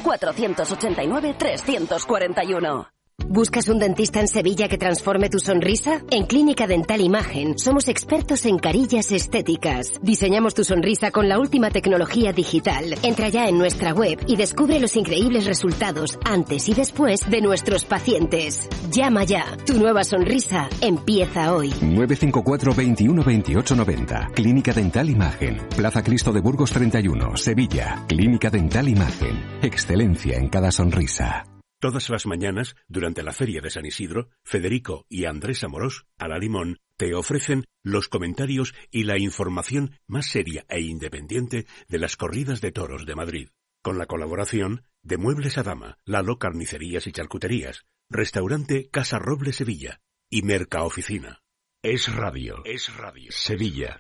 489 341. ¿Buscas un dentista en Sevilla que transforme tu sonrisa? En Clínica Dental Imagen somos expertos en carillas estéticas. Diseñamos tu sonrisa con la última tecnología digital. Entra ya en nuestra web y descubre los increíbles resultados antes y después de nuestros pacientes. Llama ya. Tu nueva sonrisa empieza hoy. 954 21 28 90. Clínica Dental Imagen. Plaza Cristo de Burgos 31, Sevilla. Clínica Dental Imagen. Excelencia en cada sonrisa. Todas las mañanas, durante la Feria de San Isidro, Federico y Andrés Amorós, a la Limón, te ofrecen los comentarios y la información más seria e independiente de las corridas de toros de Madrid. Con la colaboración de Muebles Adama, Lalo Carnicerías y Charcuterías, Restaurante Casa Roble Sevilla y Mercaoficina. Es Radio. Sevilla.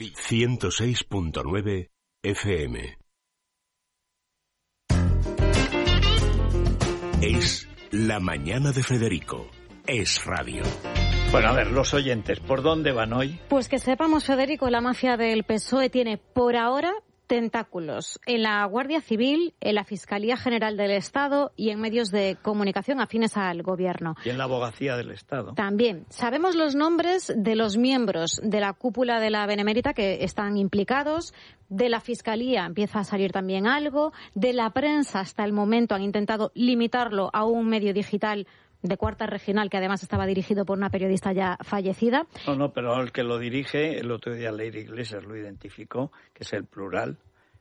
106.9 FM. Es La Mañana de Federico. Es Radio. Bueno, a ver, los oyentes, ¿por dónde van hoy? Pues que sepamos, Federico, la mafia del PSOE tiene por ahora tentáculos en la Guardia Civil, en la Fiscalía General del Estado y en medios de comunicación afines al Gobierno. Y en la Abogacía del Estado. También. Sabemos los nombres de los miembros de la cúpula de la Benemérita que están implicados. De la Fiscalía empieza a salir también algo. De la prensa hasta el momento han intentado limitarlo a un medio digital de Cuarta Regional, que además estaba dirigido por una periodista ya fallecida. No, pero el que lo dirige, el otro día Leire Iglesias lo identificó, que es el plural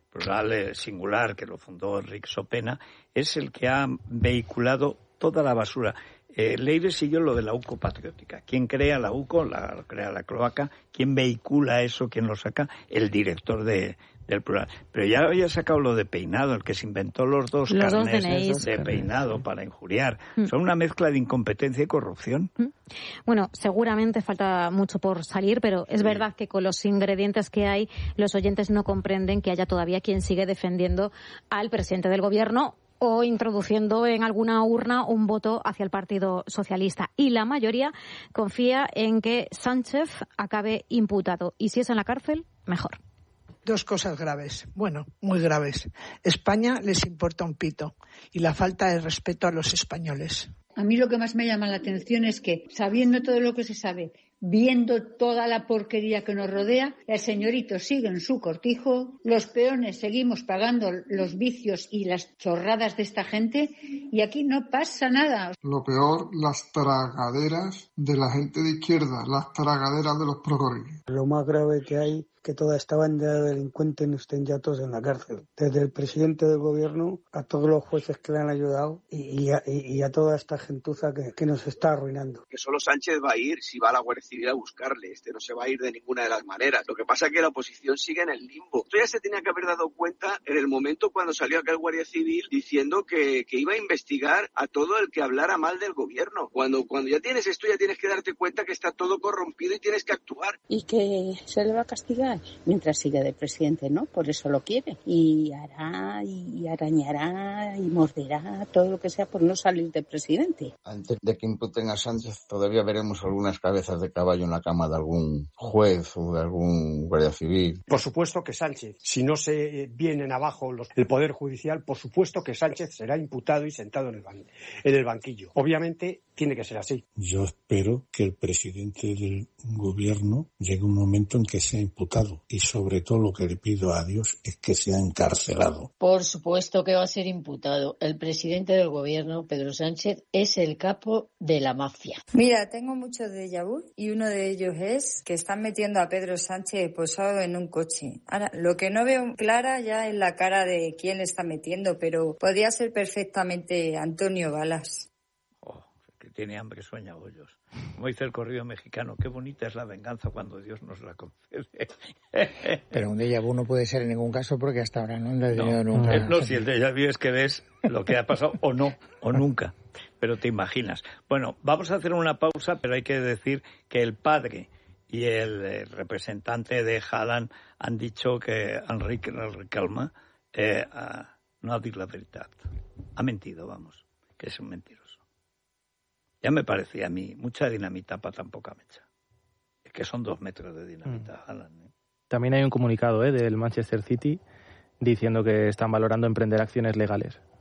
singular, que lo fundó Enrique Sopena, es el que ha vehiculado toda la basura. Leire siguió lo de la UCO patriótica. ¿Quién crea la UCO? Crea la cloaca. ¿Quién vehicula eso? ¿Quién lo saca? El director del plural. Pero ya había sacado lo de Peinado, el que se inventó los dos carnés de Peinado para injuriar. Son una mezcla de incompetencia y corrupción. Bueno, seguramente falta mucho por salir, pero es verdad que con los ingredientes que hay, los oyentes no comprenden que haya todavía quien sigue defendiendo al presidente del Gobierno o introduciendo en alguna urna un voto hacia el Partido Socialista. Y la mayoría confía en que Sánchez acabe imputado. Y si es en la cárcel, mejor. Dos cosas graves, bueno, muy graves. España les importa un pito y la falta de respeto a los españoles. A mí lo que más me llama la atención es que, sabiendo todo lo que se sabe, viendo toda la porquería que nos rodea, el señorito sigue en su cortijo, los peones seguimos pagando los vicios y las chorradas de esta gente y aquí no pasa nada. Lo peor, las tragaderas de la gente de izquierda, las tragaderas de los progres. Lo más grave que hay, que toda esta banda de delincuentes no estén ya todos en la cárcel. Desde el presidente del gobierno a todos los jueces que le han ayudado y a toda esta gentuza que nos está arruinando. Que solo Sánchez va a ir si va a la Guardia Civil a buscarle. No se va a ir de ninguna de las maneras. Lo que pasa es que la oposición sigue en el limbo. Esto ya se tenía que haber dado cuenta en el momento cuando salió aquel Guardia Civil diciendo que iba a investigar a todo el que hablara mal del gobierno. Cuando ya tienes esto, ya tienes que darte cuenta que está todo corrompido y tienes que actuar. Y que se le va a castigar mientras siga de presidente, ¿no? Por eso lo quiere. Y hará, y arañará, y morderá, todo lo que sea por no salir de presidente. Antes de que imputen a Sánchez, todavía veremos algunas cabezas de caballo en la cama de algún juez o de algún guardia civil. Por supuesto que Sánchez, si no se vienen abajo el Poder Judicial, por supuesto que Sánchez será imputado y sentado en el banquillo. Obviamente tiene que ser así. Yo espero que el presidente del gobierno llegue un momento en que sea imputado y sobre todo lo que le pido a Dios es que sea encarcelado. Por supuesto que va a ser imputado. El presidente del gobierno, Pedro Sánchez, es el capo de la mafia. Mira, tengo muchos déjà vu y uno de ellos es que están metiendo a Pedro Sánchez posado en un coche. Ahora, lo que no veo clara ya es la cara de quién le está metiendo, pero podría ser perfectamente Antonio Balas. Que tiene hambre sueña bollos. Como dice el corrido mexicano, qué bonita es la venganza cuando Dios nos la concede. Pero un déjà vu no puede ser en ningún caso porque hasta ahora no lo he tenido nunca. No, si el déjà vu es que ves lo que ha pasado o no, o nunca. Pero te imaginas. Bueno, vamos a hacer una pausa, pero hay que decir que el padre y el representante de Haaland han dicho que Enrique Calma no ha dicho la verdad. Ha mentido, vamos, que es un mentiroso. Ya me parecía a mí mucha dinamita para tan poca mecha. Es que son 2 metros de dinamita, Haaland, ¿eh? También hay un comunicado del Manchester City diciendo que están valorando emprender acciones legales